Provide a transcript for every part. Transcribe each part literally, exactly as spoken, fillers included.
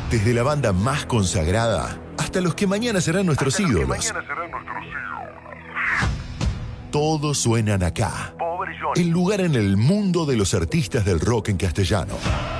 Desde la banda más consagrada hasta los que mañana serán nuestros hasta ídolos. Los que mañana serán nuestros ídolos. Todos suenan acá. Pobre Johnny. El lugar en el mundo de los artistas del rock en castellano.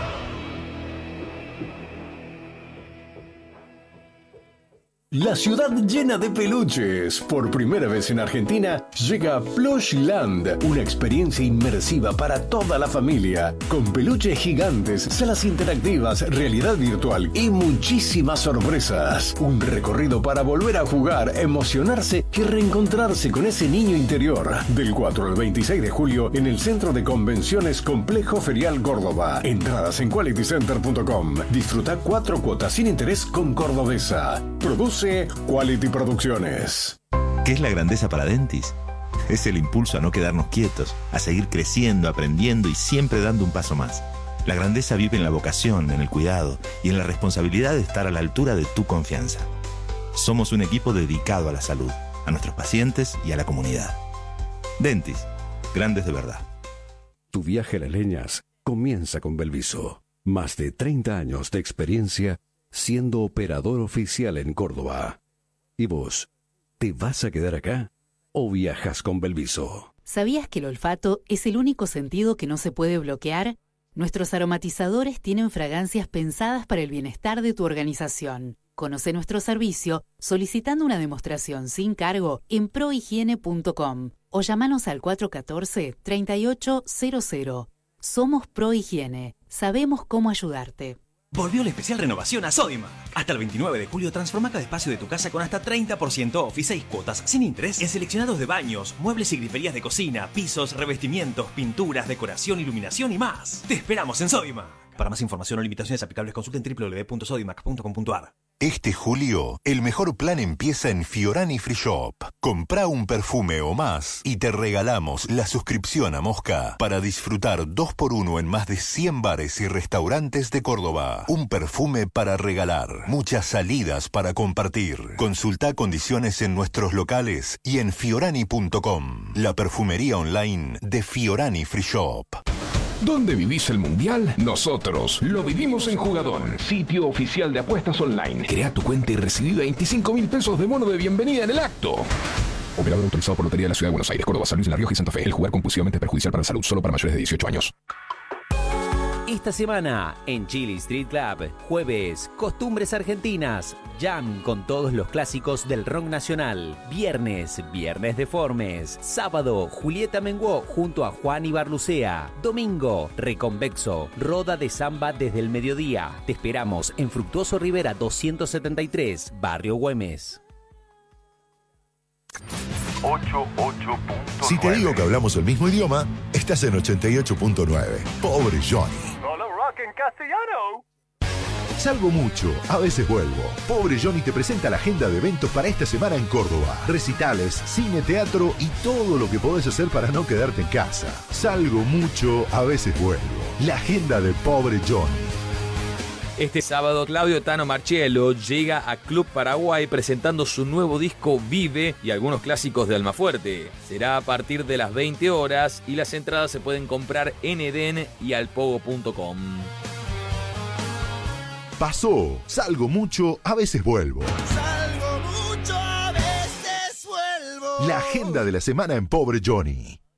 La ciudad llena de peluches. Por primera vez en Argentina llega Plushland, una experiencia inmersiva para toda la familia, con peluches gigantes, salas interactivas, realidad virtual y muchísimas sorpresas. Un recorrido para volver a jugar, emocionarse y reencontrarse con ese niño interior. Del cuatro al veintiséis de julio en el Centro de Convenciones Complejo Ferial Córdoba. Entradas en quality center punto com. Disfruta cuatro cuotas sin interés con Cordobesa. Produce Quality Producciones. ¿Qué es la grandeza para Dentis? Es el impulso a no quedarnos quietos, a seguir creciendo, aprendiendo y siempre dando un paso más. La grandeza vive en la vocación, en el cuidado y en la responsabilidad de estar a la altura de tu confianza. Somos un equipo dedicado a la salud, a nuestros pacientes y a la comunidad. Dentis, grandes de verdad. Tu viaje a las leñas comienza con Belviso. Más de treinta años de experiencia siendo operador oficial en Córdoba. ¿Y vos, te vas a quedar acá o viajas con Belviso? ¿Sabías que el olfato es el único sentido que no se puede bloquear? Nuestros aromatizadores tienen fragancias pensadas para el bienestar de tu organización. Conoce nuestro servicio solicitando una demostración sin cargo en prohigiene punto com o llamanos al cuatro uno cuatro, tres ocho cero cero. Somos Prohigiene. Sabemos cómo ayudarte. Volvió la especial renovación a Sodimac. Hasta el veintinueve de julio transforma cada espacio de tu casa con hasta treinta por ciento off y seis cuotas sin interés en seleccionados de baños, muebles y griferías de cocina, pisos, revestimientos, pinturas, decoración, iluminación y más. Te esperamos en Sodimac. Para más información o limitaciones aplicables consulten doble u doble u doble u punto sodimac punto com punto a r. Este julio, el mejor plan empieza en Fiorani Free Shop. Comprá un perfume o más y te regalamos la suscripción a Mosca para disfrutar dos por uno en más de cien bares y restaurantes de Córdoba. Un perfume para regalar, muchas salidas para compartir. Consultá condiciones en nuestros locales y en fiorani punto com, la perfumería online de Fiorani Free Shop. ¿Dónde vivís el Mundial? Nosotros lo vivimos en Jugadón, sitio oficial de apuestas online. Crea tu cuenta y recibí veinticinco mil pesos de bono de bienvenida en el acto. Operador autorizado por Lotería de la Ciudad de Buenos Aires, Córdoba, San Luis, La Rioja y Santa Fe. El jugar compulsivamente es perjudicial para la salud, solo para mayores de dieciocho años. Esta semana en Chili Street Club, jueves, Costumbres Argentinas, jam con todos los clásicos del rock nacional. Viernes, Viernes Deformes. Sábado, Julieta Menguó junto a Juan Ibarlucea. Domingo, Reconvexo, roda de samba desde el mediodía. Te esperamos en Fructuoso Rivera doscientos setenta y tres, Barrio Güemes. ochenta y ocho punto nueve. Si te digo que hablamos el mismo idioma, estás en ochenta y ocho punto nueve. Pobre Johnny. Solo rock en castellano. Salgo mucho, a veces vuelvo. Pobre Johnny te presenta la agenda de eventos para esta semana en Córdoba. Recitales, cine, teatro y todo lo que podés hacer para no quedarte en casa. Salgo mucho, a veces vuelvo. La agenda de Pobre Johnny. Este sábado, Claudio Tano Marchiello llega a Club Paraguay presentando su nuevo disco Vive y algunos clásicos de Almafuerte. Será a partir de las veinte horas y las entradas se pueden comprar en Eden y alpogo punto com. Pasó, salgo mucho, a veces vuelvo. Salgo mucho, a veces vuelvo. La agenda de la semana en Pobre Johnny.